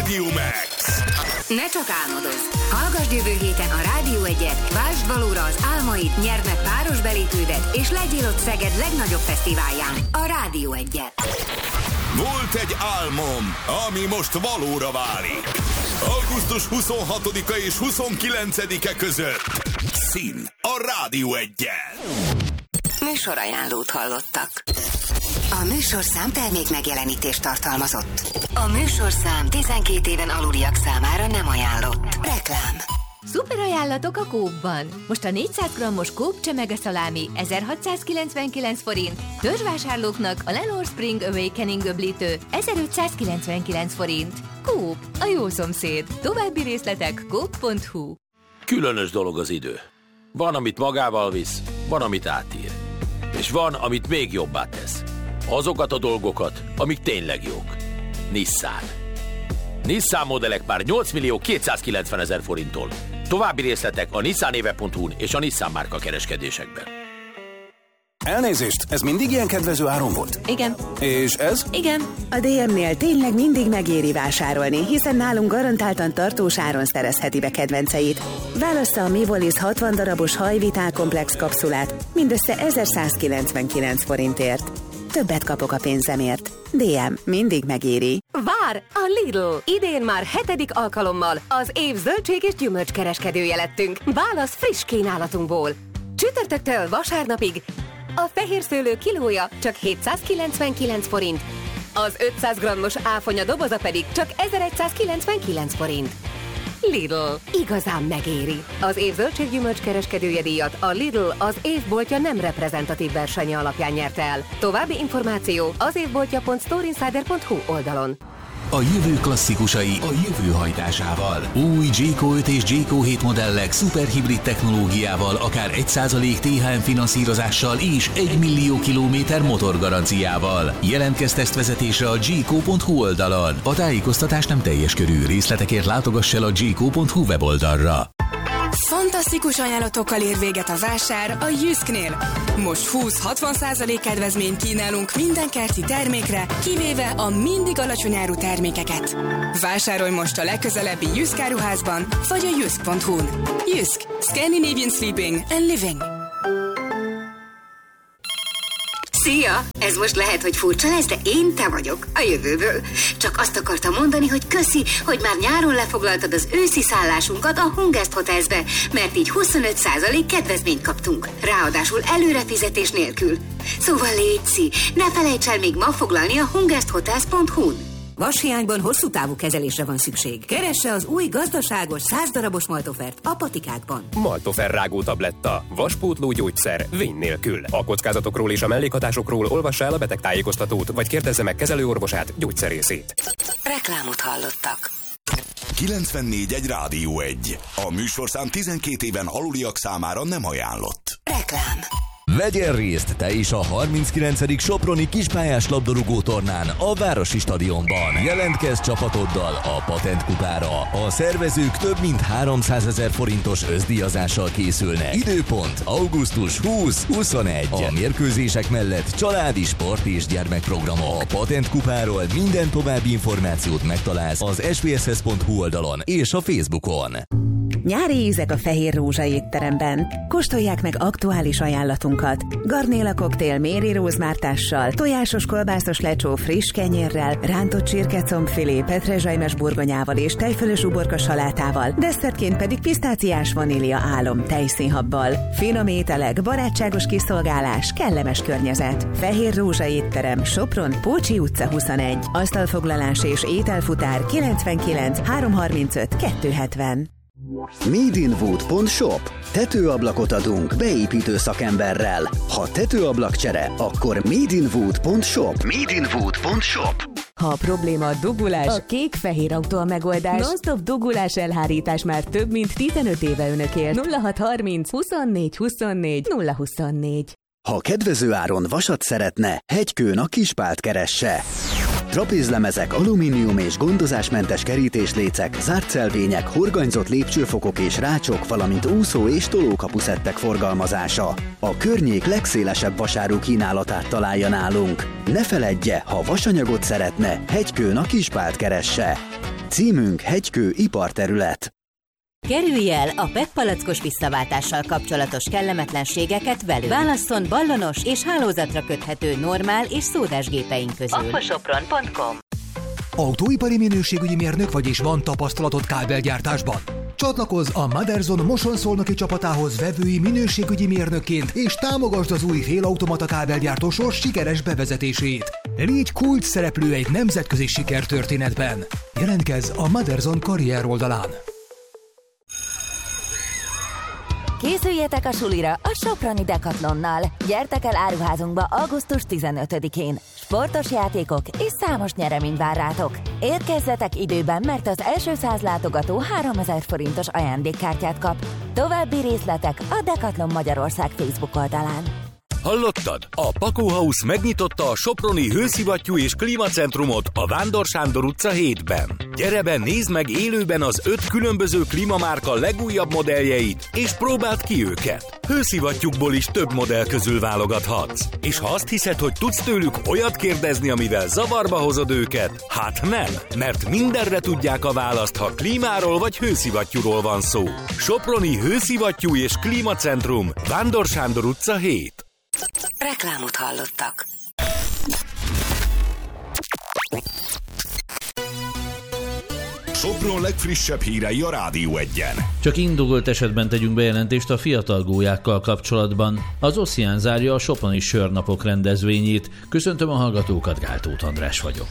Radio Max. Ne csak álmodozz! Hallgasd jövő héten a Rádió 1-et, vásd valóra az álmaid, nyerd meg páros belépődet, és legyél ott Szeged legnagyobb fesztiválján, a Rádió 1-et. Volt egy álmom, ami most valóra válik. Augusztus 26-a és 29-e között. Szín a Rádió 1-jel. Műsorajánlót hallottak. A műsorszám termék megjelenítést tartalmazott. A műsorszám 12 éven aluliak számára nem ajánlott. Reklám. Szuper ajánlatok a Coop-ban. Most a 400 g-os Coop csemege-szalámi 1699 forint, törzsvásárlóknak a Lenore Spring Awakening öblítő 1599 forint. Coop, a jó szomszéd. További részletek coop.hu. Különös dolog az idő. Van, amit magával visz, van, amit átír. És van, amit még jobbá tesz. Azokat a dolgokat, amik tényleg jók. Nissan. Nissan modellek már 8.290.000 forinttól. További részletek a nissanéve.hu-n és a Nissan márka kereskedésekben. Elnézést, ez mindig ilyen kedvező áron volt? Igen. És ez? Igen. A DM-nél tényleg mindig megéri vásárolni, hiszen nálunk garantáltan tartós áron szerezheti be kedvenceit. Válassza a Mivolis 60 darabos hajvitálkomplex kapszulát mindössze 1199 forintért. Többet kapok a pénzemért. DM mindig megéri. Vár! A Lidl! Idén már 7. alkalommal az év zöldség és gyümölcs kereskedője lettünk. Válasz friss kínálatunkból. Csütörtöktől vasárnapig a fehér szőlő kilója csak 799 forint, az 500 g-os áfonya doboza pedig csak 1199 forint. Lidl. Igazán megéri. Az év zöldséggyümölcs kereskedője díjat a Lidl az évboltja nem reprezentatív versenye alapján nyerte el. További információ az évboltja.storeinsider.hu oldalon. A jövő klasszikusai a jövő hajtásával. Új Jayco 5 és Jayco 7 modellek szuperhibrid technológiával, akár 1% THM finanszírozással és 1 millió kilométer motorgaranciával. Jelentkezz tesztvezetésre a jayco.hu oldalon. A tájékoztatás nem teljes körű, részletekért látogass el a jayco.hu weboldalra. Fantasztikus ajánlatokkal ér véget a vásár a Jysknél. Most 20-60% kedvezményt kínálunk minden kerti termékre, kivéve a mindig alacsony áru termékeket. Vásárolj most a legközelebbi Jysk áruházban, vagy a jysk.hu-n. Jysk. Scandinavian Sleeping and Living. Szia! Ez most lehet, hogy furcsa lesz, de én te vagyok, a jövőből. Csak azt akartam mondani, hogy köszi, hogy már nyáron lefoglaltad az őszi szállásunkat a Hungest Hotelsbe, mert így 25% kedvezményt kaptunk. Ráadásul előrefizetés nélkül. Szóval létszi, ne felejts el még ma foglalni a hungesthotels.hu-n. Vashiányban hosszú távú kezelésre van szükség. Keresse az új gazdaságos 100 darabos Maltofert a patikákban. Maltofer rágó tabletta. Vaspótló gyógyszer vény nélkül. A kockázatokról és a mellékhatásokról olvassa el a betegtájékoztatót, vagy kérdezze meg kezelőorvosát, gyógyszerészét. Reklámot hallottak. 94.1 Rádió 1. A műsorszám 12 éven aluliak számára nem ajánlott. Reklám. Vegyél részt te is a 39. Soproni kispályás labdarúgó tornán a Városi Stadionban. Jelentkezz csapatoddal a Patent kupára. A szervezők több mint 300 000 forintos összdíjazással készülnek. Időpont augusztus 20-21. A mérkőzések mellett családi, sport és gyermekprogramok. A Patent kupáról minden további információt megtalálsz az svsz.hu oldalon és a Facebookon. Nyári ízek a Fehér Rózsa étteremben. Kóstolják meg aktuális ajánlatunkat. Garnéla koktél méri rózmártással, tojásos kolbászos lecsó friss kenyérrel, rántott csirkecombfilé petrezselymes burgonyával és tejfölös uborka salátával, desszertként pedig pisztáciás vanília álom tejszínhabbal. Finom ételek, barátságos kiszolgálás, kellemes környezet. Fehér Rózsa étterem, Sopron, Pócsi utca 21. Asztalfoglalás és ételfutár 99 335 270. Madeinwood.shop. Tetőablakot adunk beépítő szakemberrel. Ha tetőablakcsere, akkor Madeinwood.shop. Madeinwood.shop. Ha a probléma a dugulás, a kék-fehér autó a megoldás. Non-stop dugulás elhárítás már több mint 15 éve önökért. 0630 24 24 024. Ha kedvező áron vasat szeretne, Hegykőn a Kispált keresse. Trapézlemezek, alumínium és gondozásmentes kerítéslécek, zártszelvények, horganyzott lépcsőfokok és rácsok, valamint úszó- és tolókapuszettek forgalmazása. A környék legszélesebb vasáru kínálatát találja nálunk. Ne feledje, ha vasanyagot szeretne, Hegykőn a Kispált keresse. Címünk Hegykő iparterület. Kerülj el a PET palackos visszaváltással kapcsolatos kellemetlenségeket velünk. Válasszon ballonos és hálózatra köthető normál és szódás gépeink közül. Aquasopron.com. Autóipari minőségügyi mérnök vagy és van tapasztalatod kábelgyártásban? Csatlakozz a Maderzon Moson-Szolnoki csapatához vevői minőségügyi mérnökként, és támogasd az új félautomata kábelgyártó sor sikeres bevezetését. Légy kulcs szereplő egy nemzetközi sikertörténetben. Jelentkezz a Maderzon karrier oldalán. Készüljetek a sulira a Soproni Decathlonnal. Gyertek el áruházunkba augusztus 15-én. Sportos játékok és számos nyeremény vár rátok. Érkezzetek időben, mert az első 100 látogató 3000 forintos ajándékkártyát kap. További részletek a Decathlon Magyarország Facebook oldalán. Hallottad? A Pakó House megnyitotta a soproni hőszivattyú és klímacentrumot a Vándor Sándor utca 7-ben. Gyere be, nézd meg élőben az 5 különböző klímamárka legújabb modelljeit, és próbáld ki őket. Hőszivattyúkból is több modell közül válogathatsz. És ha azt hiszed, hogy tudsz tőlük olyat kérdezni, amivel zavarba hozod őket, hát nem, mert mindenre tudják a választ, ha klímáról vagy hőszivattyúról van szó. Soproni hőszivattyú és klímacentrum, Vándor Sándor utca 7. Reklámot hallottak. Sopron legfrissebb hírei a Rádió Egyen. Csak indokolt esetben tegyünk bejelentést a fiatal gólyákkal kapcsolatban. Az Ocean zárja a soproni sörnapok rendezvényét. Köszöntöm a hallgatókat, Gál Tóth András vagyok.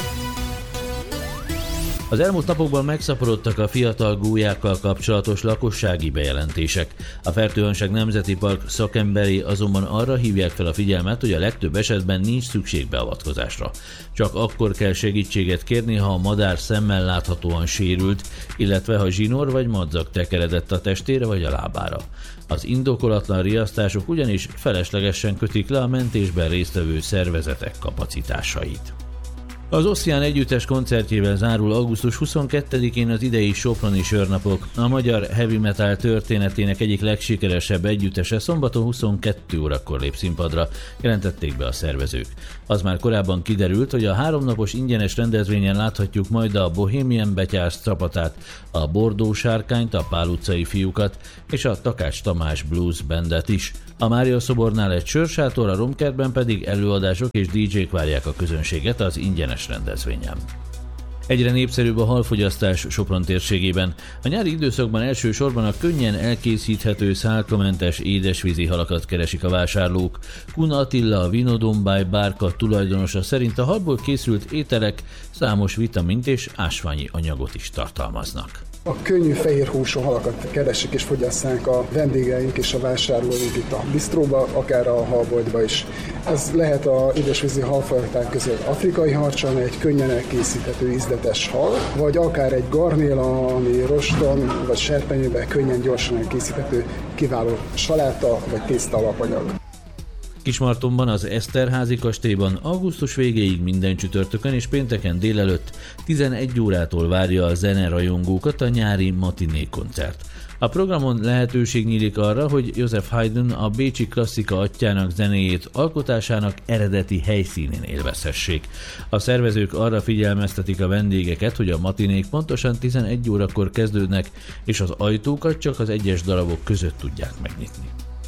Az elmúlt napokban megszaporodtak a fiatal gólyákkal kapcsolatos lakossági bejelentések. A Fertőhanság Nemzeti Park szakemberei azonban arra hívják fel a figyelmet, hogy a legtöbb esetben nincs szükség beavatkozásra. Csak akkor kell segítséget kérni, ha a madár szemmel láthatóan sérült, illetve ha zsinór vagy madzag tekeredett a testére vagy a lábára. Az indokolatlan riasztások ugyanis feleslegesen kötik le a mentésben résztvevő szervezetek kapacitásait. Az Ocean együttes koncertjével zárul augusztus 22-én az idei soproni sörnapok. A magyar heavy metal történetének egyik legsikeresebb együttese szombaton 22 órakor lép színpadra, jelentették be a szervezők. Az már korábban kiderült, hogy a 3 napos ingyenes rendezvényen láthatjuk majd a Bohemian Betyársz csapatát, a Bordó Sárkányt, a Pál utcai fiúkat és a Takács Tamás Blues Bandet is. A Mária szobornál egy sörsátor, a Romkertben pedig előadások és DJ-k várják a közönséget az ingyenes rendezvényen. Egyre népszerűbb a halfogyasztás Sopron térségében. A nyári időszakban elsősorban a könnyen elkészíthető szálkamentes édesvízi halakat keresik a vásárlók. Kun Attila, a Vinodombáj bárka tulajdonosa szerint a halból készült ételek számos vitamint és ásványi anyagot is tartalmaznak. A könnyű fehérhúsú halakat keresik és fogyasszák a vendégeink és a vásárlóink itt a bistróba, akár a halboltba is. Ez lehet az édesvízi halfajták közül afrikai harcsa, egy könnyen elkészíthető ízletes hal, vagy akár egy garnéla, ami roston vagy serpenyőben könnyen gyorsan elkészíthető kiváló saláta vagy tészta alapanyag. Kismartonban, az Eszterházi kastélyban augusztus végéig minden csütörtökön és pénteken délelőtt 11 órától várja a zenerajongókat a nyári matiné koncert. A programon lehetőség nyílik arra, hogy Joseph Haydn a bécsi klasszika atyjának zenéjét alkotásának eredeti helyszínén élvezhessék. A szervezők arra figyelmeztetik a vendégeket, hogy a matinék pontosan 11 órakor kezdődnek, és az ajtókat csak az egyes darabok között tudják megnyitni.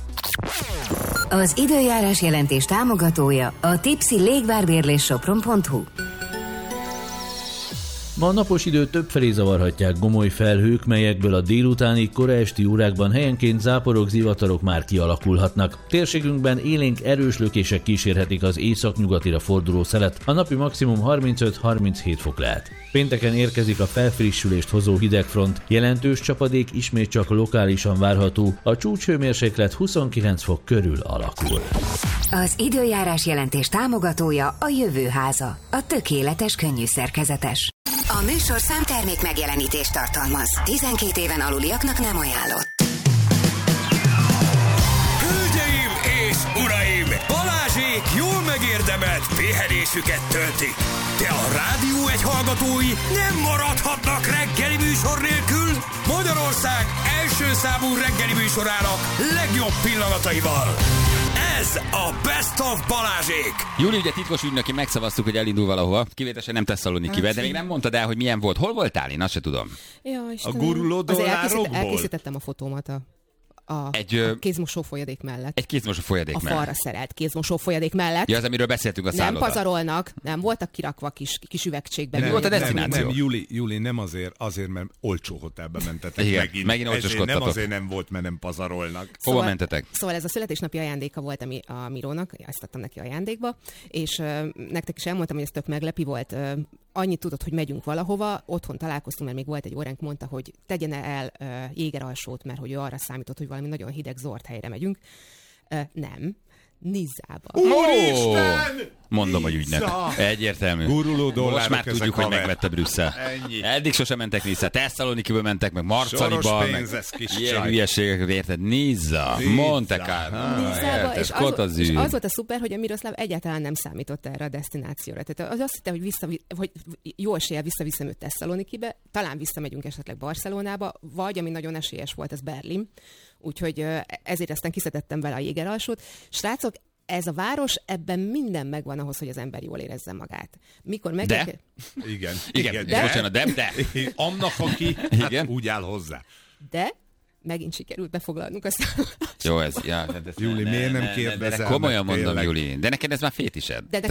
Az időjárás jelentés támogatója a Tipsy légvárbérlés Sopron.hu. Ma a napos időt többfelé zavarhatják gomoly felhők, melyekből a délutáni, kora esti órákban helyenként záporok, zivatarok már kialakulhatnak. Térségünkben élénk erős lökések kísérhetik az északnyugatira forduló szelet, a napi maximum 35-37 fok lehet. Pénteken érkezik a felfrissülést hozó hidegfront, jelentős csapadék ismét csak lokálisan várható, a csúcshőmérséklet 29 fok körül alakul. Az időjárás jelentés támogatója a Jövőháza, a tökéletes könnyű szerkezetes. A műsor számtermék megjelenítést tartalmaz. 12 éven aluliaknak nem ajánlott. Hölgyeim és uraim! Balázsék jól megérdemelt pihenésüket töltik. De a Rádió Egy hallgatói nem maradhatnak reggeli műsor nélkül. Magyarország első számú reggeli műsorának legjobb pillanataival. Ez a Best of Balázsék! Júli, ugye titkos ügynöki megszavaztuk, hogy elindul valahova. Kivételesen nem Tesszalonikibe, de még nem mondtad el, hogy milyen volt. Hol voltál? Én azt se tudom. Ja, a guruló dollárokból? Elkészítettem a fotómat a kézmosó folyadék mellett. Egy kézmosó folyadék mellett. A falra szerelt kézmosó folyadék mellett. Ja, az, amiről beszéltünk a szállodban. Nem pazarolnak, nem voltak kirakva kis üvegcségben. Mi volt a desztináció? Nem, Júli, nem azért, mert olcsó hotelbe mentetek. Igen, megint olcsoskodtatok. Nem azért nem volt, mert nem pazarolnak. Hova mentetek? Szóval ez a születésnapi ajándéka volt a Mirónak, ezt adtam neki ajándékba, és nektek is elmondtam, hogy ez tök meglepi volt. Annyit tudod, hogy megyünk valahova, otthon találkoztunk, mert még volt egy óránk, mondta, hogy tegyen el Jégeralsót, mert hogy ő arra számított, hogy valami nagyon hideg zord helyre megyünk. Nem. Nizzába. Úristen! Mondom, hogy ügynek. Egyértelmű. Guruló dollárok. Most már tudjuk, hogy megvette Brüsszel. Eddig sosem mentek Nizza. Tesszalonikiből mentek, meg Marcaliba. Meg ilyen hülyeségek, érted? Nizza. Monte Carlo. Nizzába. És az volt a szuper, hogy a Miroszláv egyáltalán nem számított erre a desztinációra. Tehát az azt hitte, hogy jó eséllyel visszaviszem őt Tesszalonikibe, talán visszamegyünk esetleg Barcelonába, vagy ami nagyon esélyes volt, az Berlin. Úgyhogy ezért aztán kiszedettem vele a Jégeralsót. Srácok, ez a város, ebben minden megvan ahhoz, hogy az ember jól érezze magát. Mikor meg... De? Igen. De? Bocsánat, de? Annak, aki úgy áll hozzá. De? Megint sikerült befoglalnunk a szállást. Jó, ez... Júli, miért nem kérdezel? Komolyan mondom, Júli. De neked ez már fétised. De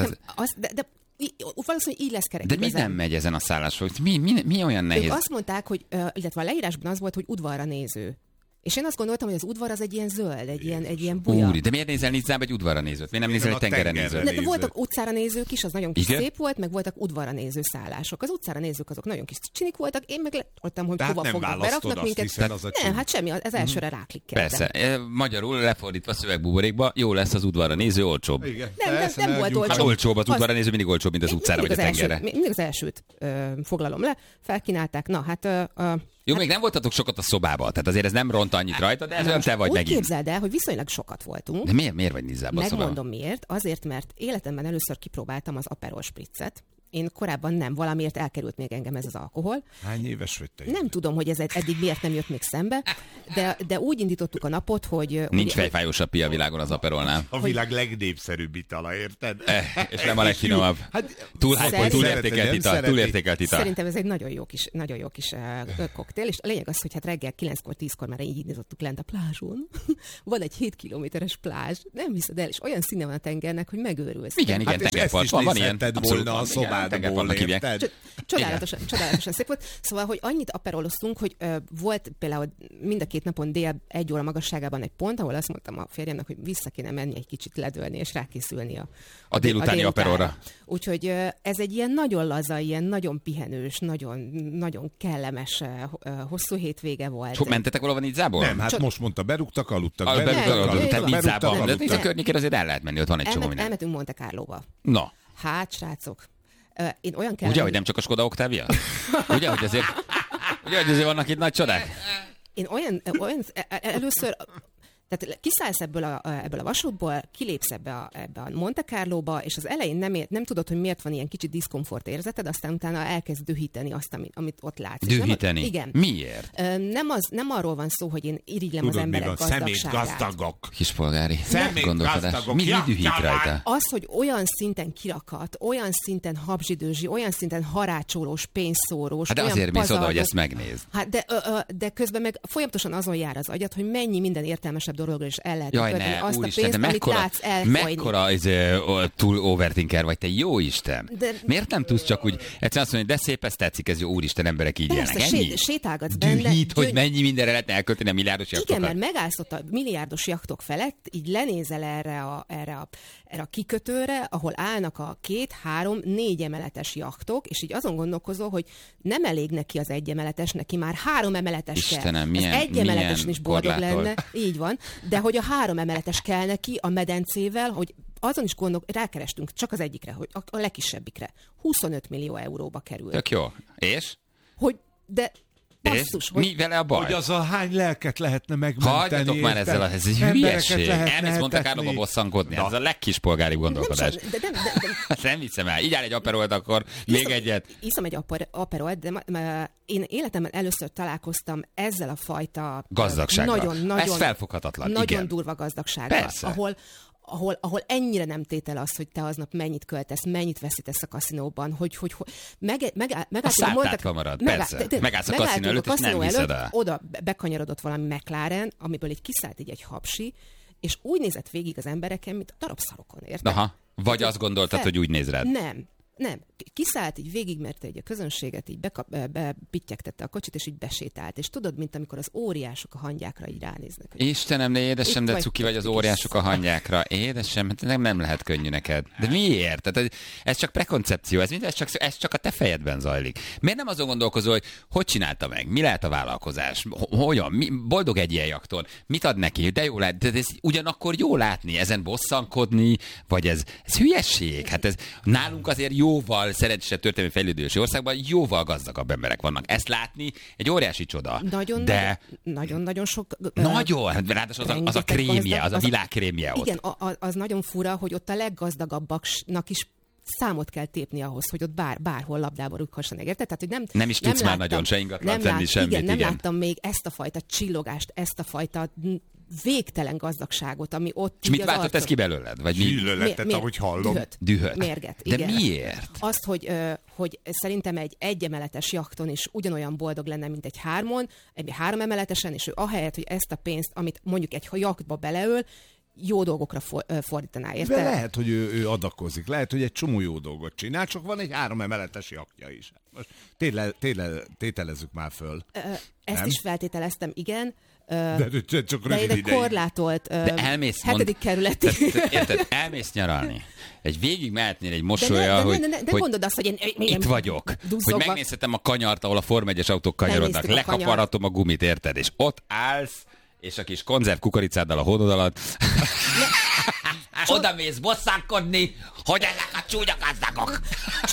valószínűleg így lesz kerek. De mi nem megy ezen a szálláson? Mi olyan nehéz? Ők azt mondták, hogy, illetve a leírásban az volt, hogy udvarra néző. És én azt gondoltam, hogy az udvar az egy ilyen zöld, egy ilyen buja. Úri, de miért nézel Nizzába egy udvarra nézőt? Miért nem nézel egy tengerre nézőt? De voltak utcára nézők is, az nagyon kis szép volt, meg voltak udvarra néző szállások. Az utcára nézők azok nagyon kis csinik voltak, én meg lettem, hogy hova fognak, beraknak minket. Nem, hát semmi, az elsőre ráklikkeltem. Persze, magyarul lefordítva szövegbuborékba, jó lesz az udvarra néző, olcsóbb. Nem volt olcsóbb. Hát olcsóbb az udvarra néző, mindig olcsóbb, mint az utcára vagy a tengerre. Mindig az elsőt foglalom le, felkínálták. Na, hát jó, még nem voltatok sokat a szobában, tehát azért ez nem ront annyit rajta, de ez olyan te vagy úgy megint. Képzeld el, hogy viszonylag sokat voltunk. De miért vagy Nizzában a szobában? Megmondom miért. Azért, mert életemben először kipróbáltam az Aperol Spritzet. Én korábban nem, valamiért elkerült még engem ez az alkohol. Hány éves vagy te? Nem tudom, hogy ez eddig miért nem jött még szembe, de úgy indítottuk a napot, hogy... Nincs fejfájósabb pia a világon az Aperolnál. A világ legnépszerűbb itala, érted? És nem a legfinomabb. Túlértékelt ital. Szerintem ez egy nagyon jó kis koktél, és a lényeg az, hogy hát reggel 9-kor, 10-kor már így indítottuk lent a plázson. Van egy 7 kilométeres plázs, nem hiszed el, és olyan színe van a tengernek, hogy megőrülsz. Igen, tengerpart. Van ilyen. Volna a szobádból, érted? Csodálatosan szép volt. Szóval, hogy annyit aperoloztunk, hogy volt például mind a két napon dél 1 óra magasságában egy pont, ahol azt mondtam a férjemnek, hogy vissza kéne menni egy kicsit ledőlni, és rákészülni a délutáni aperolra. Úgyhogy ez egy ilyen nagyon laza, ilyen nagyon pihenős, nagyon kellemes, hosszú hétvége volt. Mentetek valahol Nizzából? Nem, hát most mondta, berúgtak, aludtak. Tehát Nizzában. De Nizza környékére azért el lehet menni, ott van egy csomó minden. Elmentünk Monte Carlóba. Na. Hát, srácok, én olyan Ugye, hogy nem csak a Skoda Octavia? Ugye, hogy azért vannak itt nagy csodák? Én olyan először... Tehát kiszállsz ebből a vasútból, kilépsz ebbe a Monte Carlóba, és az elején nem tudod, hogy miért van ilyen kicsi diszkomfort érzeted, aztán utána elkezd dühíteni azt, amit ott látsz. Dühíteni? Igen. Miért? Nem arról van szó, hogy én irigylem az emberek gazdagságát. Szemétgazdagok. Kispolgári gondolkodás. Mi dühít rajta? Az, hogy olyan szinten kirakat, olyan szinten habzsidőzsi, olyan szinten harácsolós, pénzszórós, hát de azért mész oda, hogy ezt megnézd. Hát de közben meg folyamatosan azon jár az agyad, hogy mennyi minden értelmesebb dologról is el lehet kötni azt a pénzt, amit látsz elfolyni. Mekkora túl overthinker vagy, te jó Isten! Miért nem tudsz csak úgy egyszerűen azt mondani, de szép, ez tetszik, ez jó, úristen, emberek így élnek. Ennyi? Sétálgatsz benne. Dühít, hogy mennyi mindenre lehetne elkölteni a milliárdos jachtokat. Igen, mert megállsz ott a milliárdos jachtok felett, így lenézel erre a kikötőre, ahol állnak a 2, 3, 4 emeletes jachtok, és így azon gondolkozol, hogy nem elég neki az 1 emeletes, neki már 3 emeletes Istenem, kell. Az 1 emeletes is boldog lenne, így van, de hogy a 3 emeletes kell neki a medencével, hogy azon is rákerestünk csak az egyikre, hogy a legkisebbikre. 25 millió euróba kerül. Tök jó. És? Basszus, mi vele a baj? Hogy az a hány lelket lehetne megmenteni. Hagyjatok már ezzel, ez egy hülyeség. Elmész Monte Carlóba bosszankodni. Ez a legkispolgári gondolkodás. Nem hiszem el. Így áll egy aperolt, akkor még egyet. Iszom egy aperolt, de én életemben először találkoztam ezzel a fajta gazdagsággal. Nagyon, ez felfoghatatlan. Nagyon igen. durva gazdagsággal. Persze. ahol ennyire nem tétel az, hogy te aznap mennyit költesz, mennyit veszítesz a kaszinóban, hogy a szálltátva marad, persze. Megállsz a kaszinó előtt, és nem hiszed el. Oda bekanyarodott valami McLaren, amiből így kiszállt így egy hapsi, és úgy nézett végig az embereken, mint a darabszarokon, érted? Aha. Vagy azt gondoltad, hogy úgy néz rád? Nem. Kiszállt így végig, mert egy a közönséget így bepittyegtette a kocsit, és így besétált. És tudod, mint amikor az óriások a hangyákra így ránéznek. Istenem, édesem, de cuki vagy az óriások a hangyákra. Édesem, nem lehet könnyű neked. De miért? Tehát ez csak prekoncepció, ez csak a te fejedben zajlik. Miért nem azon gondolkozol, hogy csinálta meg? Mi lehet a vállalkozás? Hogyan? Boldog egy ilyen jakton? Mit ad neki? De jó lát, de ez ugyanakkor jó látni, ezen bosszankodni, vagy ez hülyesség. Hát ez nálunk azért jóval szerencsésebb történelmi fejlődési országban jóval gazdagabb emberek vannak. Ezt látni egy óriási csoda. Nagyon sok... Ráadásul az a krémje, az a világ krémje ott. Igen, az nagyon fura, hogy ott a leggazdagabbaknak is számot kell tépni ahhoz, hogy ott bárhol labdába rúghassanak, érted? Tehát, hogy nem is tudsz már nagyon se ingatlan tenni semmit. Igen, nem láttam még ezt a fajta csillogást, ezt a fajta végtelen gazdagságot, ami ott... És mit váltott ez ki belőled? Vagy Gyűlöletet, ahogy hallom. Dühöt. Mérget. De igen. miért? Azt, hogy szerintem egy egyemeletes jakton is ugyanolyan boldog lenne, mint egy 3 emeletesen, és ő ahelyett, hogy ezt a pénzt, amit mondjuk egy jachtba beleöl, jó dolgokra fordítaná, érted? De lehet, hogy ő adakozik, lehet, hogy egy csomó jó dolgot csinál, csak van egy 3 emeletes jachtja is. Most tételezzük már föl. Ezt is feltételeztem, igen. De csak rövid ideig. Korlátolt 7. kerületi. Érted, elmész nyaralni. Végig mehetnél egy mosolya, hogy mondod azt, hogy én itt vagyok. Duzzogva. Hogy megnézhetem a kanyart, ahol a Form 1-es autók kanyarodnak. Lekaparhatom a gumit, érted? És ott állsz, és a kis konzerv kukoricáddal a hónod alatt. Oda mész bosszankodni, hogy ezek a csúnya gazdagok.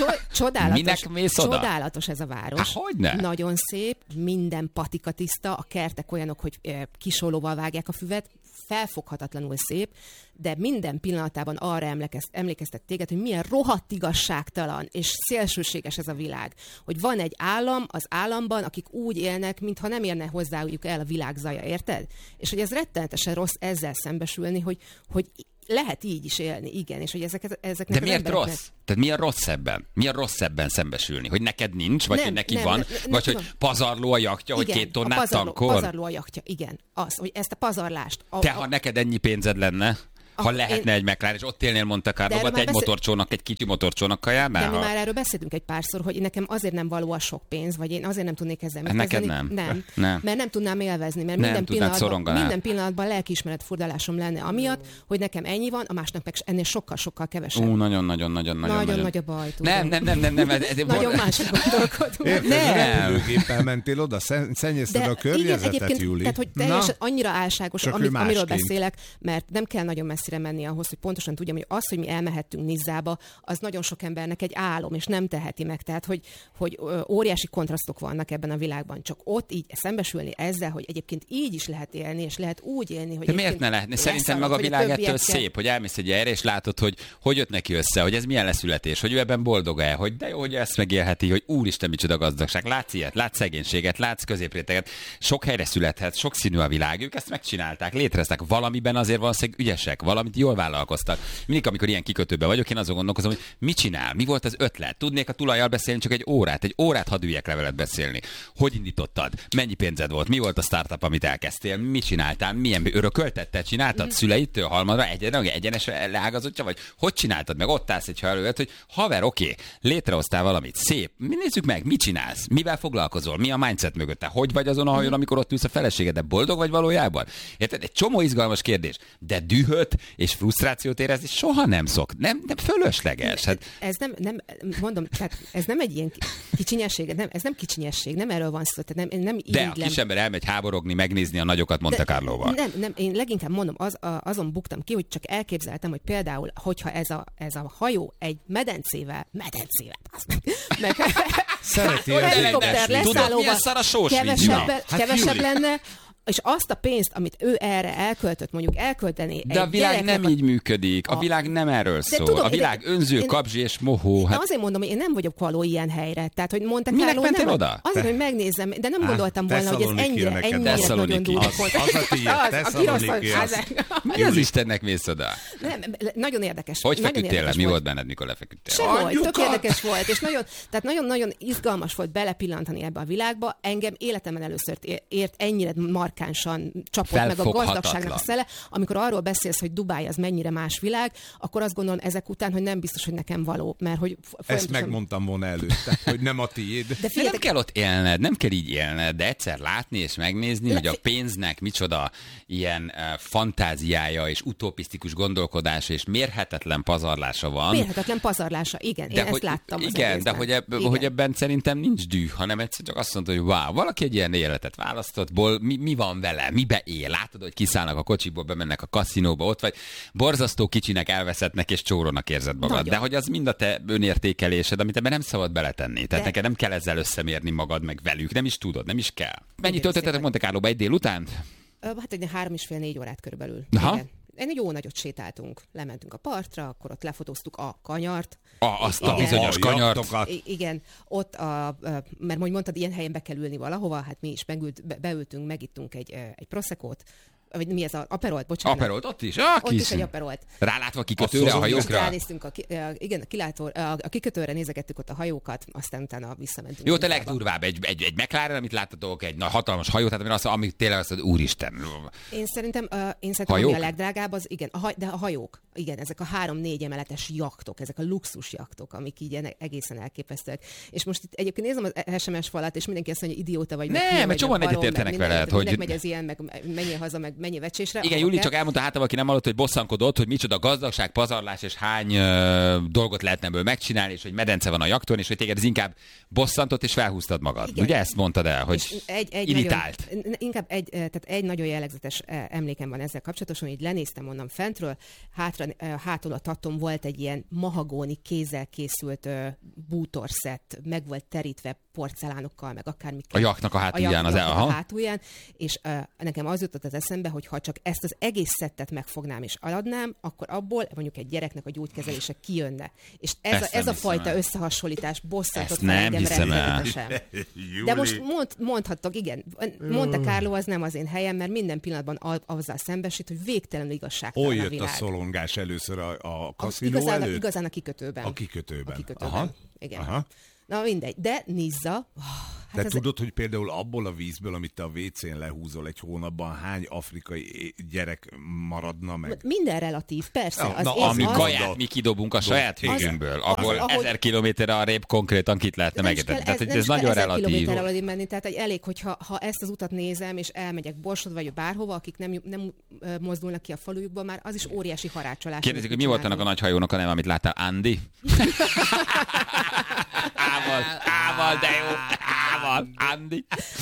Minek mész oda? Csodálatos ez a város. Hogyne? Nagyon szép, minden patika tiszta, a kertek olyanok, hogy kisolóval vágják a füvet, felfoghatatlanul szép, de minden pillanatában arra emlékeztet téged, hogy milyen rohadt igazságtalan és szélsőséges ez a világ. Hogy van egy állam az államban, akik úgy élnek, mintha nem érne hozzájuk el a világ zaja, érted? És hogy ez rettenetesen rossz ezzel szembesülni, hogy lehet így is élni, igen, és hogy ezeknek de miért rossz? Tehát mi a rossz ebben? Mi a rossz ebben szembesülni? Hogy neked nincs, vagy hogy neki van? Vagy hogy pazarló a jachtja, hogy 2 tonnát tankol? Pazarló a jachtja, igen. Az, hogy ezt a pazarlást... Ha neked ennyi pénzed lenne, ha lehetne egy McLaren, és ott élnél Monte Carlo-ba, te egy motorcsónak, egy kicsi motorcsónakkal járnál? De mi már erről beszéltünk egy párszor, hogy nekem azért nem való a sok pénz, vagy én azért nem tudnék ezzel megkezdeni. Neked nem. Mert nem tudnám élvezni, mert minden pillanatban lelkiismeret furdalásom lenne amiatt, hogy nekem ennyi van, a másnak meg ennél sokkal kevesebb. Nagyon nagy a baj. Nem. Nagyon mások gondolkodunk. Repülőgéppel mentél oda, szennyezted a környezetet, Júli. Tehát, hogy teljesen annyira álságos, amiről beszélek, mert nem kell nagyon messzire menni ahhoz, hogy pontosan tudjam, hogy az, hogy mi elmehettünk Nizzába, az nagyon sok embernek egy álom, és nem teheti meg. Tehát, hogy óriási kontrasztok vannak ebben a világban. Csak ott így szembesülni ezzel, hogy egyébként így is lehet élni, és lehet úgy élni, hogy... De miért ne lehetne? Szerintem maga a világ ettől szép, hogy elmész egy erre, és látod, hogy jött neki össze, hogy ez milyen leszületés, hogy ő ebben boldog-e, hogy de jó, hogy ezt megélheti, hogy úristen, micsoda gazdagság. Látsz ilyet, látsz szegénységet, látsz középréteget, sok helyre születhet, sok színű a világ, ők ezt megcsinálták, létreztek, valamiben azért valószínűleg ügyesek, valamit jól vállalkoztak. Mindig, amikor ilyen kikötőben vagyok, én azon gondolkozom, hogy mit csinál, mi volt az ötlet. Tudnék a tulajjal beszélni csak egy órát hadd üljek le veled beszélni. Hogy indítottad? Mennyi pénzed volt? Mi volt a startup, amit elkezdtél? Mit csináltál? Milyen örököltetted? Csináltad szüleitől halmadra egyenes leágazottja? Vagy hogy csináltad? Meg ott állsz egy előtt, hogy haver, oké, létrehoztál valamit, szép. Nézzük meg, mit csinálsz? Mivel foglalkozol? Mi a mindset mögötte? Hogy vagy azon a hajón, amikor ott ülsz a feleségeddel? Boldog vagy valójában? Érted? Egy csomó izgalmas kérdés. De dühöt és frusztrációt érezni soha nem nem fölösleges. Hát... Ez nem, mondom, tehát ez nem egy ilyen kicsinyesség, ez nem kicsinyesség, nem erről van szó, tehát nem de a kisember elmegy háborogni, megnézni a nagyokat Monte Carlóval. Nem, én leginkább mondom, azon buktam ki, hogy csak elképzeltem, hogy például, hogyha ez a hajó egy medencével, meg szereti helikopter leszállóval kevesebb lenne, és azt a pénzt, amit ő erre elköltött, mondjuk elkölteni. De a világ nem így működik. A világ nem erről szól. Tudom, a világ önző, kapzsi és mohó. Hát... Azért mondom, hogy én nem vagyok való ilyen helyre. Tehát, hogy Monte Carlo. Minek mentél oda? Azért, hogy megnézzem, de nem gondoltam volna, hogy ez ennyire nagyon durva volt. Mi az Istennek mész oda? Nem, nagyon érdekes. Hogy feküdtél le? Mi volt benned, mikor lefeküdtél? Sehogy, tök érdekes volt, és nagyon-nagyon izgalmas volt belepillantani ebbe a világba. Engem életemben először ért ennyire markánsan csapott meg a gazdagságnak a szele. Amikor arról beszélsz, hogy Dubáj az mennyire más világ, akkor azt gondolom ezek után, hogy nem biztos, hogy nekem való, mert hogy ezt megmondtam volna előtte, hogy nem a tiéd. De nem kell ott élned, nem kell így élned, de egyszer látni és megnézni, hogy a pénznek micsoda ilyen fantáziája és utopisztikus gondolkodása és mérhetetlen pazarlása van. Mérhetetlen pazarlása, igen, én ezt láttam. Igen, de hogy ebben szerintem nincs düh, hanem egyszer csak azt mondta, hogy wow, valaki egy ilyen életet választott, mi van vele, mibe él, látod, hogy kiszállnak a kocsiból, bemennek a kaszinóba, ott vagy, borzasztó kicsinek elveszettnek és csórónak érzed magad. Nagyon. De hogy az mind a te önértékelésed, amit ebben nem szabad beletenni. Tehát neked nem kell ezzel összemérni magad meg velük, nem is tudod, nem is kell. Mennyit töltöttetek Monte Carlóba egy délután? Hát egy 3,5-4 órát körülbelül. Igen. Egy jó nagyot sétáltunk, lementünk a partra, akkor ott lefotóztuk a kanyart. Azt a bizonyos kanyart. Igen, ott mert mondtad, ilyen helyen be kell ülni valahova, hát mi is beültünk, megittunk egy Prosecco-t, vagy mi ez, Aperolt, bocsánat. Aperolt, ott is? Ott is egy Aperolt. Rálátva a kikötőre, a hajókra? Ránéztünk a kikötőre nézegettük ott a hajókat, aztán utána visszamentünk. Jó, te legdurvább, egy McLaren, amit láttatok, egy hatalmas hajó, tehát ami tényleg azt mondod, úristen. Én szerintem ami a legdrágább, az igen, de a hajók, igen, ezek a 3-4 emeletes jachtok, ezek a luxus jachtok, amik így egészen elképesztőek. És most itt egyébként nézem az SMS falat, és mindenki azt mondja, idióta vagy. Nem, mert csomóan egyetértenek veled, hogy megy az ilyen, meg menjél haza, meg mennyi vecsésre. Igen, Júli csak elmondta hátam, aki nem hallott, hogy bosszankodott, hogy micsoda gazdagság, pazarlás, és hány dolgot lehetne ebből megcsinálni, és hogy medence van a jakton, és hogy téged ez inkább bosszantott, és felhúztad magad. Igen. Ugye ezt mondtad el, hogy irritált? Inkább egy nagyon jellegzetes emlékem van ezzel kapcsolatosan, hogy lenéztem onnan fentről, hátul a tatton volt egy ilyen mahagóni kézzel készült bútorszett, meg volt terítve porcelánokkal, meg akármikkel. A jaktnak a hátulján. A hátulján, és nekem az jutott az eszembe, hogy ha csak ezt az egész szettet megfognám és eladnám, akkor abból mondjuk egy gyereknek a gyógykezelése kijönne. És ez a fajta összehasonlítás bosszantott fel engem rettenetesen. De most mondhattok, igen, Monte Carlo az nem az én helyem, mert minden pillanatban azzal szembesít, hogy végtelenül igazságtalan a világ. Hol jött a szorongás először a kaszinó előtt? Igazán a kikötőben. A kikötőben. Aha. Igen. Aha. Na mindegy, de Nizza... Hát te tudod, hogy például abból a vízből, amit te a WC-n lehúzol egy hónapban, hány afrikai gyerek maradna meg? Minden relatív, persze. Ami kaját mi kidobunk a saját vízünkből, ahol 1000 kilométerre arrébb konkrétan kit lehetne megetetni. Tehát ez nagyon relatív. Nem kilométerre alatt menni, tehát elég, hogyha ezt az utat nézem, és elmegyek Borsod vagy bárhova, akik nem mozdulnak ki a falujukba, már az is óriási harácsolás. Kérdezik, hogy mi volt annak a nagy hajónak a neve, amit láttál? Andy? Ával, de jó. Andy.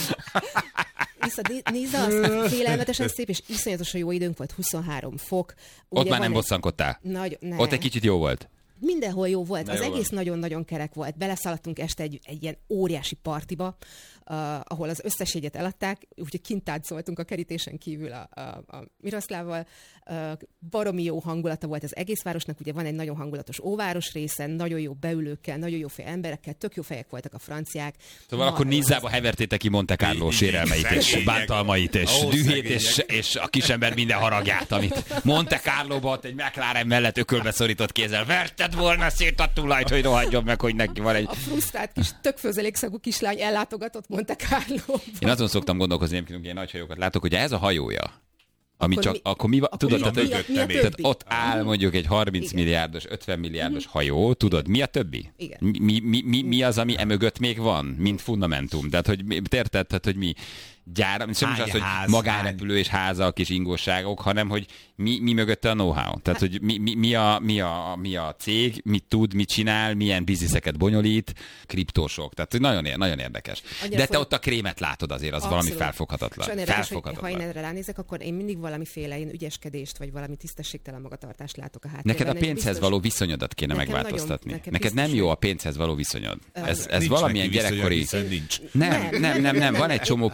Nizza az félelmetesen szép, és iszonyatosan jó időnk volt, 23 fok. Ugye ott már nem bosszankodtál? Ott egy kicsit jó volt? Mindenhol jó volt. Az egész nagyon-nagyon kerek volt. Beleszaladtunk este egy ilyen óriási partiba, ahol az összes jegyet eladták, úgyhogy kint táncoltunk a kerítésen kívül a Miroszlával. Baromi jó hangulata volt az egész városnak, ugye van egy nagyon hangulatos óváros részen, nagyon jó beülőkkel, nagyon jó fej emberekkel, tök jó fejek voltak a franciák. Szóval akkor Nizzába hevertétek ki Monte Carlo sérelmeit és bántalmait és dühét és a kisember minden haragját, amit Monte Carloba ott egy McLaren mellett ökölbe szorított kézzel verted volna szét a tulajt, hogy rohadjon meg, hogy neki van egy... A frusztrált kis tök főzelékszagú kislány ellátogatott Monte Carlo. Én azon szoktam gondolkozni, amikor ilyen nagy hajókat látok, hogy ez a hajója, ami akkor mi van? Tudod, tehát ott áll mondjuk egy 30 milliárdos, 50 milliárdos hajó, tudod, mi a többi? Igen. Mi az, ami emögött még van, mint fundamentum? Tehát, hogy érted, hogy mi gyár, sem is az, hogy magánrepülő és házak és ingóságok, hanem, hogy mi mögötte a know-how. Tehát, hogy mi a cég, mit tud, mit csinál, milyen bizniszeket bonyolít, kriptósok. Tehát nagyon érdekes. De te ott a krémet látod azért, az valami felfoghatatlan. Ha én erre ránézek, akkor én mindig valamiféle ilyen ügyeskedést, vagy valami tisztességtelen magatartást látok a háttérben. Neked a pénzhez való viszonyodat kéne megváltoztatni. Neked nem jó a pénzhez való viszonyod. Ez valamilyen gyerekkori... Nincs. Nem. Van egy csomó pénzzel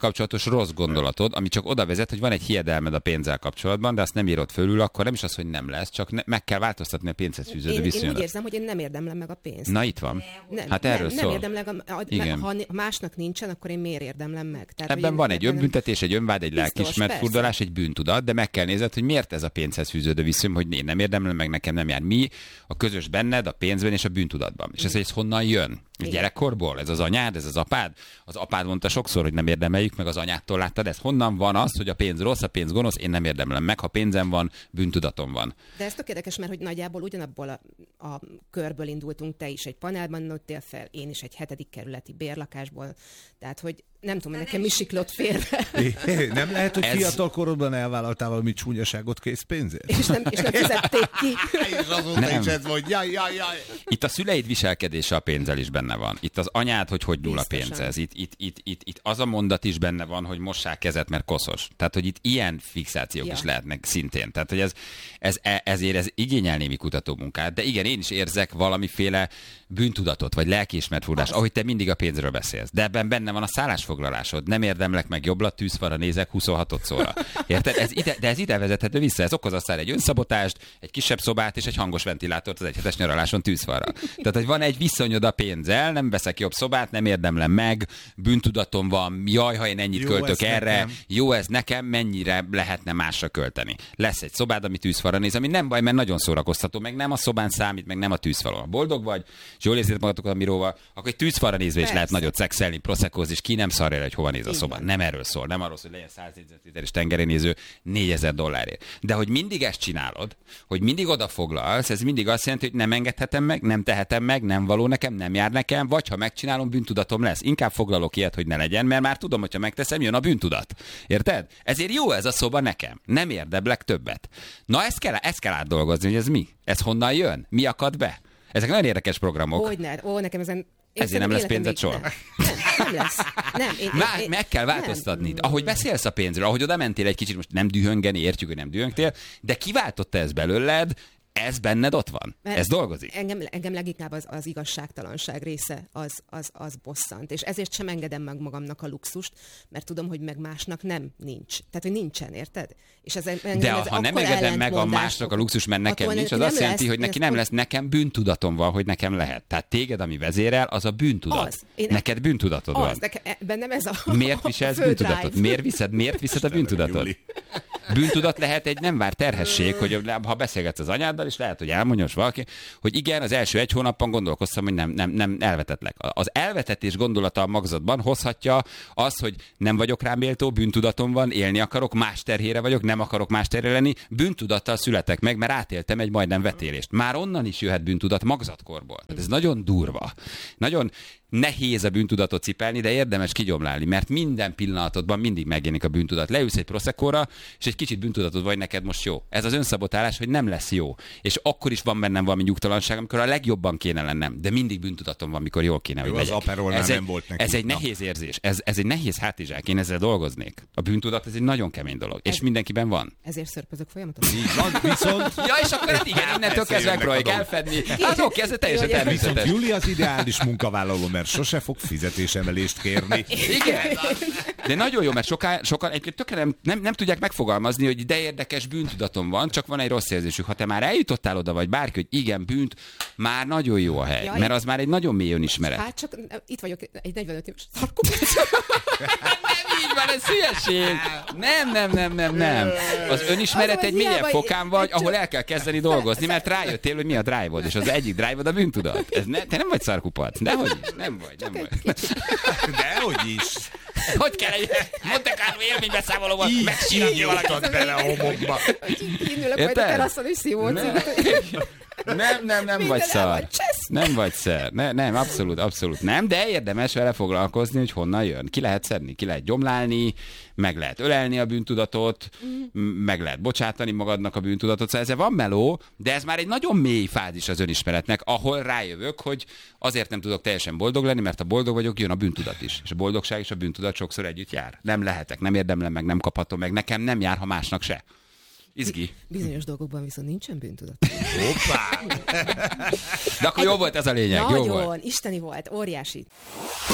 kapcsolatos rossz gondolatod, ami csak oda vezet, hogy van egy hiedelmed a pénzzel kapcsolatban, de azt nem írod fölül, akkor nem is az, hogy nem lesz, csak meg kell változtatni a pénzhez fűződő viszonyodat. Én úgy érzem, hogy én nem érdemlem meg a pénzt. Na itt van. Hát erről szól. Nem érdemlem, ha másnak nincsen, akkor én miért érdemlem meg? Tehát, ebben van egy önbüntetés, egy önvád, egy lelkiismert furdalás, egy bűntudat, de meg kell nézned, hogy miért ez a pénzhez fűződő viszony, hogy én nem érdemlem meg, nekem nem jár. Mi a közös benned, a pénzben és a bűntudatban. És ez honnan jön? Gyerekkorból? Ez az anyád, ez az apád? Az apád mondta sokszor, hogy nem érdemeljük meg, az anyádtól láttad ezt. Honnan van az, hogy a pénz rossz, a pénz gonosz, én nem érdemlem meg, ha pénzem van, bűntudatom van. De ez tök érdekes, mert hogy nagyjából ugyanabból a körből indultunk, te is egy panelban nőttél fel, én is egy 7. kerületi bérlakásból. Tehát, hogy nem tudom, nekem mi siklott félre. Nem lehet, hogy fiatal korodban elvállaltál valami csúnyaságot készpénzért? És nem fizették ki. És azóta is ez vagy, jaj. Itt a szüleid viselkedése a pénzzel is benne van. Itt az anyád, hogy nyúl a pénzhez. Itt az a mondat is benne van, hogy mossák kezet, mert koszos. Tehát, hogy itt ilyen fixációk is lehetnek szintén. Tehát, hogy ezért ez igényel némi kutatómunkát. De igen, én is érzek valamiféle bűntudatot, vagy lelkiismert furdást, ahogy te mindig a pénzről beszélsz. De ebben benne van a szállásfoglalásod. Nem érdemlek meg jobblat, tűzfalra nézek 26-szorra. Érted? De ez ide vezethető vissza. Ez okoz aztán egy önszabotást, egy kisebb szobát és egy hangos ventilátort az egyhetes nyaraláson tűzfalra. Tehát, hogy van egy viszonyod a pénzzel, nem veszek jobb szobát, nem érdemlem meg, bűntudatom van, jaj, ha én ennyit költök erre, nekem. Jó ez nekem, mennyire lehetne másra költeni. Lesz egy szobád, ami tűzfalra néz, ami nem baj, mert nagyon szórakoztató, meg nem a szobán számít, meg nem a tűzfalon. Ha boldog vagy, és jól érzitek magatokat a miróval, akkor egy tűzfalra nézve is lehet nagyot szexelni, proszekkózni, és ki nem szarja el, hogy hova néz a szoba. Nem erről szól, nem arról szól, hogy legyen 100 négyzetméteres tengerénéző $4000. De hogy mindig ezt csinálod, hogy mindig odafoglalsz, ez mindig azt jelenti, hogy nem engedhetem meg, nem tehetem meg, nem való nekem, nem jár nekem, vagy ha megcsinálom, bűntudatom lesz. Inkább foglalok ilyet, hogy ne legyen, mert már tudom, hogyha megteszem, jön a bűntudat. Érted? Ezért jó ez a szoba nekem. Nem érdeblek többet. Na ezt kell átdolgozni, hogy ez mi? Ez honnan jön? Mi akad be? Ezek nagyon érdekes programok. Hogyne? Nekem ezen... Ezért nem lesz pénzed soha. Nem lesz. Meg kell változtatni. Ahogy beszélsz a pénzről, ahogy oda mentél egy kicsit, most nem dühöngeni, értjük, hogy nem dühöngtél, de kiváltotta ez belőled, ez benned ott van. Ez dolgozik. Engem leginkább az igazságtalanság része az bosszant. És ezért sem engedem meg magamnak a luxust, mert tudom, hogy meg másnak nincs. Tehát, hogy nincsen, érted? És de ha nem engedem meg a másnak a luxus, mert nekem nincs, az azt jelenti, hogy neki nem lesz, nekem bűntudatom van, hogy nekem lehet. Tehát téged, ami vezérel, az a bűntudat. Neked bűntudatod van. Bennem ez a miért viselsz bűntudatot? Miért viszed a bűntudatot? Bűntudat lehet egy nem vár terhesség, hogy ha beszélgetsz az anyáddal, és lehet, hogy elmondja valaki, hogy igen, az első 1 hónapban gondolkoztam, hogy nem elvetetlek. Az elvetetés gondolata a magzatban hozhatja azt, hogy nem vagyok rám méltó, bűntudatom van, élni akarok, más terhére vagyok, nem akarok más terhére lenni, bűntudattal születek meg, mert átéltem egy majdnem vetélést. Már onnan is jöhet bűntudat magzatkorból. Tehát ez nagyon durva. Nagyon nehéz a bűntudatot cipelni, de érdemes kigyomlálni, mert minden pillanatodban mindig megjelenik a bűntudat. Leülsz egy proszekkóra, és egy kicsit bűntudatod vagy neked most jó. Ez az önszabotálás, hogy nem lesz jó. És akkor is van bennem valami nyugtalanság, amikor a legjobban kéne lennem, de mindig bűntudatom van, mikor jól kéne, hogy legyek. Az aperolnál nem volt neki. Ez egy nehéz érzés. Ez egy nehéz hátizsák. Én ezzel dolgoznék. A bűntudat ez egy nagyon kemény dolog, és mindenkiben van. Ezért szörpözök folyamatosan. Így van, viszont... Ja, és akkor igen, innentől kezdve megpróbáljuk elfedni. Hát oké, ez teljesen természetes. Viszont Júli az ideális munkavállaló, mert sose fog fizetésemelést kérni. Igen. De nagyon jó, mert sokan egyébként tökre nem tudják megfogalmazni, hogy de érdekes bűntudatom van, csak van egy rossz érzésük. Ha te már eljutottál oda, vagy bárki, hogy igen, bűnt, már nagyon jó a hely. Jaj. Mert az már egy nagyon mély önismeret. Hát csak itt vagyok egy 45 éves szarkupát. Nem így van, ez hülyeség. Nem. Az önismeret egy mélyebb fokán vagy, ahol el kell kezdeni dolgozni, mert rájöttél, hogy mi a drive-od, és az egyik drive-od a bűntudat. Te nem vagy szarkupat. Dehogy is. Nem vagy. Dehogy is. Hogy kell egy Monte Carlo élménybeszámolóban megcsinálni valakit bele a homokba. Kinnülök majd a teraszon, és szívót. Nem vagy szar. Nem vagy szar. Nem, abszolút nem, de érdemes vele foglalkozni, hogy honnan jön. Ki lehet szedni, ki lehet gyomlálni, meg lehet ölelni a bűntudatot, meg lehet bocsátani magadnak a bűntudatot. Szóval ezzel van meló, de ez már egy nagyon mély fázis az önismeretnek, ahol rájövök, hogy azért nem tudok teljesen boldog lenni, mert ha boldog vagyok, jön a bűntudat is. És a boldogság és a bűntudat sokszor együtt jár. Nem lehetek, nem érdemlem meg, nem kaphatom meg, nekem nem jár, ha másnak se. Izgi. Bizonyos dolgokban viszont nincsen bűntudat. Hoppá! De akkor jó volt ez a lényeg. Nagyon, jó volt. isteni volt, óriási.